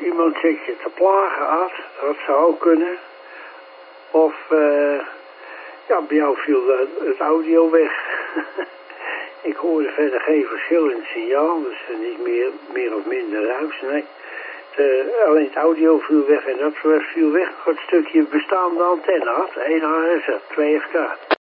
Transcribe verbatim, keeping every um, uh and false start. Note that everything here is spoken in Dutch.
iemand zit je te plagen had. Dat zou ook kunnen. Of, uh, ja, bij jou viel uh, het audio weg. Ik hoorde verder geen verschil in het signaal. Dus uh, niet meer, meer of minder ruis, nee. Uh, alleen het audio viel weg en dat viel weg. Het stukje bestaande antenne had. één A S R, twee F K.